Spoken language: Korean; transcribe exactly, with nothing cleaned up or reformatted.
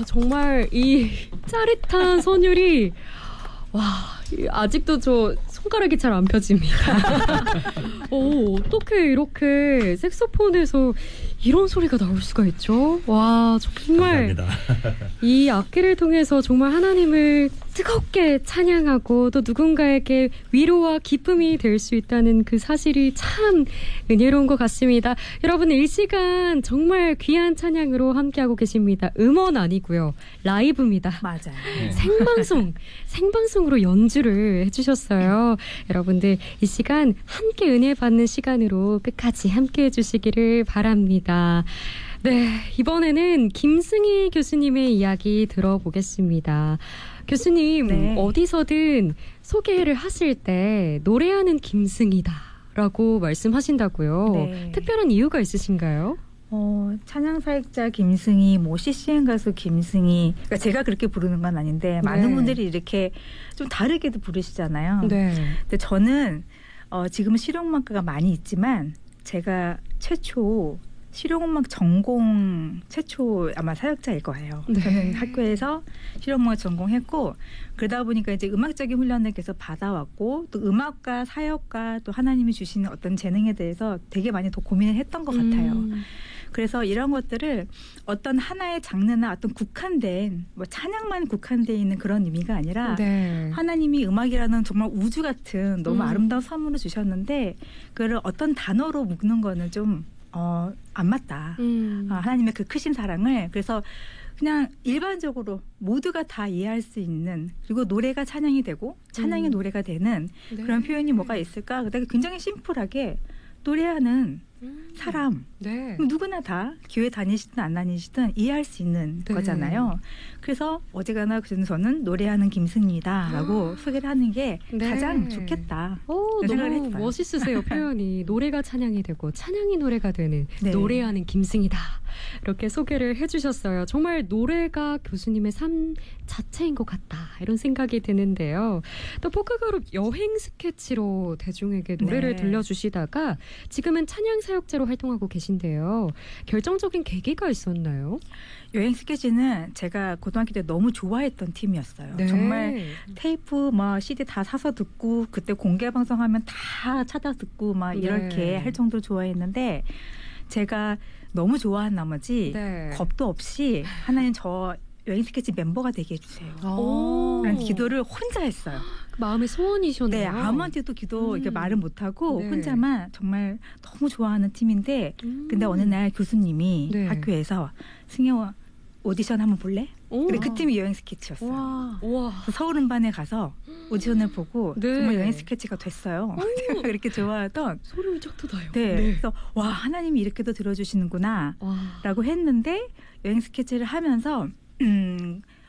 정말 이 짜릿한 선율이 와 아직도 저 손가락이 잘 안 펴집니다. 오, 어떻게 이렇게 색소폰에서 이런 소리가 나올 수가 있죠? 와 정말 감사합니다. 이 악기를 통해서 정말 하나님을 뜨겁게 찬양하고 또 누군가에게 위로와 기쁨이 될 수 있다는 그 사실이 참 은혜로운 것 같습니다. 여러분 이 시간 정말 귀한 찬양으로 함께하고 계십니다. 음원 아니고요. 라이브입니다. 맞아요. 네. 생방송, 생방송으로 연주를 해주셨어요. 여러분들 이 시간 함께 은혜 받는 시간으로 끝까지 함께 해주시기를 바랍니다. 네, 이번에는 김승희 교수님의 이야기 들어보겠습니다. 교수님, 네. 어디서든 소개를 하실 때 노래하는 김승희다라고 말씀하신다고요. 네. 특별한 이유가 있으신가요? 어, 찬양사역자 김승희, 뭐 씨씨엠 가수 김승희. 그러니까 제가 그렇게 부르는 건 아닌데 많은 네. 분들이 이렇게 좀 다르게도 부르시잖아요. 네. 근데 저는 어, 지금은 실용음악가가 많이 있지만 제가 최초 실용음악 전공 최초 아마 사역자일 거예요. 네. 저는 학교에서 실용음악 전공했고 그러다 보니까 이제 음악적인 훈련을 계속 받아왔고 또 음악과 사역과 또 하나님이 주시는 어떤 재능에 대해서 되게 많이 더 고민을 했던 것 같아요. 음. 그래서 이런 것들을 어떤 하나의 장르나 어떤 국한된 뭐 찬양만 국한되어 있는 그런 의미가 아니라 네. 하나님이 음악이라는 정말 우주 같은 너무 음. 아름다운 선물을 주셨는데 그걸 어떤 단어로 묶는 거는 좀 어, 안 맞다. 음. 어, 하나님의 그 크신 사랑을 그래서 그냥 일반적으로 모두가 다 이해할 수 있는 그리고 노래가 찬양이 되고 찬양이 음. 노래가 되는 네. 그런 표현이 뭐가 있을까? 그다음에 굉장히 심플하게 노래하는 음. 사람 네. 누구나 다 교회 다니시든 안 다니시든 이해할 수 있는 네. 거잖아요. 그래서 어제가나 저는 노래하는 김승희다라고 아. 소개를 하는 게 네. 가장 좋겠다. 오, 너무 했어요. 멋있으세요. 표현이. 노래가 찬양이 되고 찬양이 노래가 되는 네. 노래하는 김승희다. 이렇게 소개를 해주셨어요. 정말 노래가 교수님의 삶 자체인 것 같다. 이런 생각이 드는데요. 또 포크그룹 여행 스케치로 대중에게 노래를 네. 들려주시다가 지금은 찬양 사역자로 활동하고 계신데요. 결정적인 계기가 있었나요? 여행 스케치는 제가 고등학교 때 너무 좋아했던 팀이었어요. 네. 정말 테이프, 뭐 씨디 다 사서 듣고 그때 공개 방송하면 다 찾아 듣고 막 이렇게 네. 할 정도로 좋아했는데 제가 너무 좋아한 나머지 네. 겁도 없이 하나님 저 여행 스케치 멤버가 되게 해주세요. 라는 기도를 혼자 했어요. 마음의 소원이셨네요. 네, 아무한테도 기도 음. 이렇게 말을 못하고 네. 혼자만 정말 너무 좋아하는 팀인데 음. 근데 어느 날 교수님이 네. 학교에서 승혜와 오디션 한번 볼래? 근데 그 팀이 여행 스케치였어요. 와. 와. 서울음반에 가서 오디션을 보고 네. 정말 여행 스케치가 됐어요. 제가 그렇게 좋아하던 소름이 쫙 돋아요. 네. 네. 그래서 와 하나님이 이렇게도 들어주시는구나 와. 라고 했는데 여행 스케치를 하면서 음,